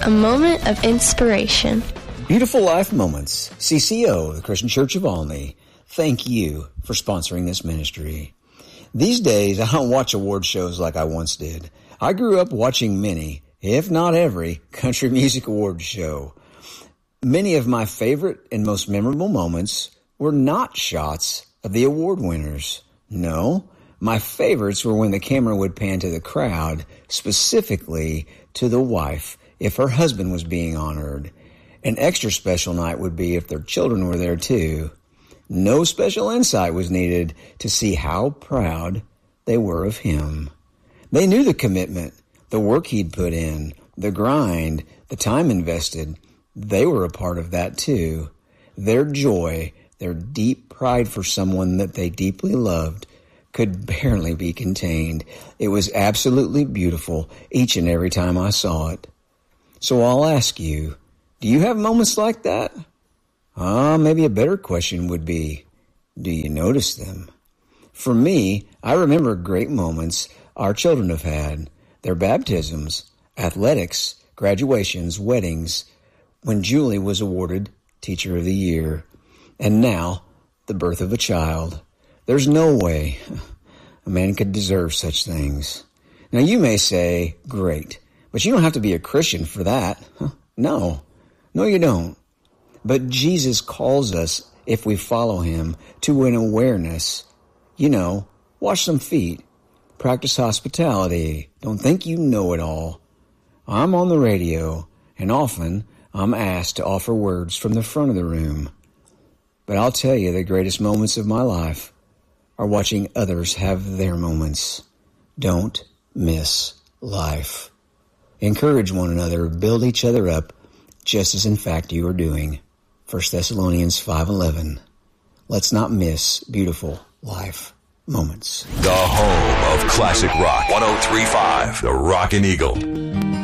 A moment of inspiration. Beautiful Life Moments. CCO, the Christian Church of Olney. Thank you for sponsoring this ministry. These days, I don't watch award shows like I once did. I grew up watching many, if not every, country music award show. Many of my favorite and most memorable moments were not shots of the award winners. No, my favorites were when the camera would pan to the crowd, specifically to the wife if her husband was being honored. An extra special night would be if their children were there too. No special insight was needed to see how proud they were of him. They knew the commitment, the work he'd put in, the grind, the time invested. They were a part of that too. Their joy, their deep pride for someone that they deeply loved could barely be contained. It was absolutely beautiful each and every time I saw it. So I'll ask you, do you have moments like that? Maybe a better question would be, do you notice them? For me, I remember great moments our children have had, their baptisms, athletics, graduations, weddings, when Julie was awarded Teacher of the Year, and now the birth of a child. There's no way a man could deserve such things. Now you may say, great, but you don't have to be a Christian for that. No, you don't. But Jesus calls us, if we follow him, to an awareness. Wash some feet, practice hospitality. Don't think you know it all. I'm on the radio, and often I'm asked to offer words from the front of the room. But I'll tell you, the greatest moments of my life are watching others have their moments. Don't miss life. Encourage one another, build each other up, just as in fact you are doing. 1 Thessalonians 5:11. Let's not miss beautiful life moments. The home of classic rock. 103.5, The Rockin' Eagle.